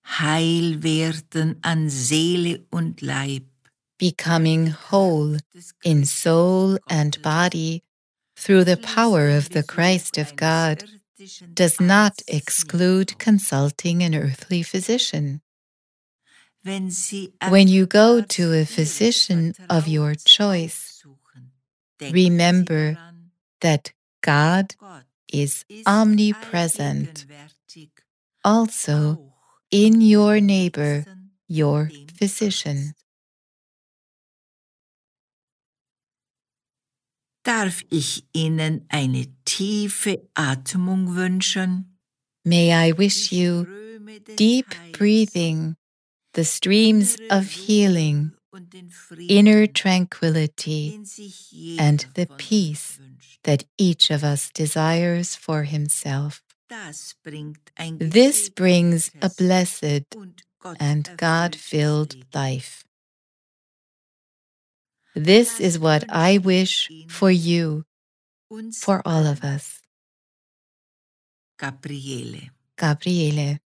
heil werden an Seele und Leib, becoming whole in soul and body through the power of the Christ of God, does not exclude consulting an earthly physician. When you go to a physician of your choice, remember that God is omnipresent, also in your neighbor, your physician. Darf ich Ihnen eine tiefe Atmung wünschen? May I wish you deep breathing, the streams of healing, inner tranquility, and the peace that each of us desires for himself. This brings a blessed and God-filled life. This is what I wish for you, for all of us. Gabriele. Gabriele.